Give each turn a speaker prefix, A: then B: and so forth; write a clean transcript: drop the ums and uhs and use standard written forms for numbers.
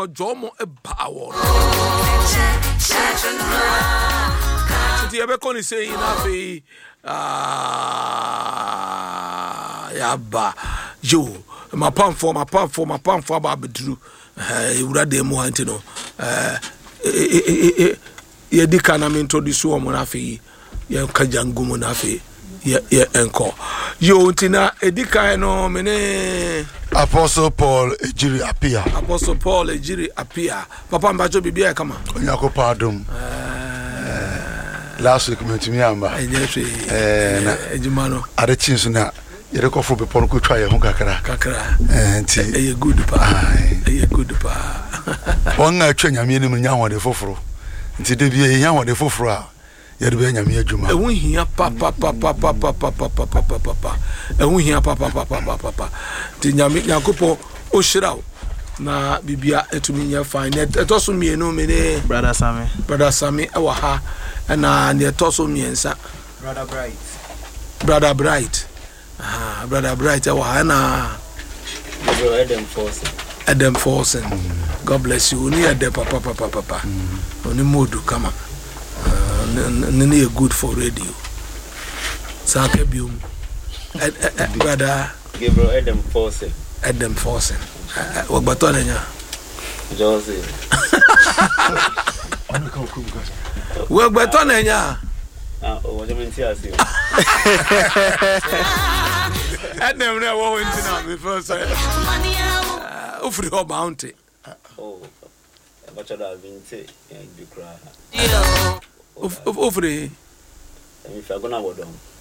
A: no jomo e bawo ti ebe ko ni say na fe yaba yo my pam for ba bedru ewura de mo anti no ye di kana me introduce wo mo na fe ye ka jangu mo na fe ye enko yo ntina edika no me ne
B: Apostle Paul Ejiri Apia. Papa mbacho bibia kama
A: onyako
B: pardon last week mentimi amba
A: na ejumano
B: ade chinso na yere ko fo be pon ko twa ye ho kakra nti
A: e good pa
B: won na atwa nyame ni nya ho de foforo nti de bia ye nya ho de foforo a yere be nyame adwuma
A: ehun hia pa ehun hia pa ti nyame yakopo o shiraw na bibia etumi nya fine etoso mienu me ne
C: brother Sami
A: e wa ha na ne etoso miensa brother bright e wa ha na Adam Forsen God bless you ni ade papa oni modu kama nene is good for radio. Sake bium. Brother
D: Gabriel Adam Forsen.
A: Wagbato nenya.
D: Jose.
A: Wagbato nenya.
D: Wajamenti asi.
A: Adam na wo ntina me first. Ofri ho bounty.
D: Oh. Bachada vinte bikra.
A: Ofri.
D: Emi fa gona bodom.